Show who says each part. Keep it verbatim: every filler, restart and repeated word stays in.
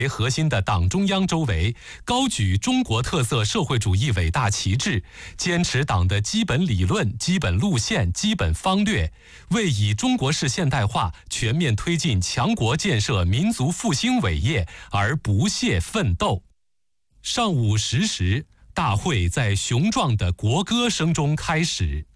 Speaker 1: 为核心的党中央周围，高举中国特色社会主义伟大旗帜，坚持党的基本理论、基本路线、基本方略，为以中国式现代化全面推进强国建设、民族复兴伟业而不懈奋斗。上午十时，大会在雄壮的国歌声中开始。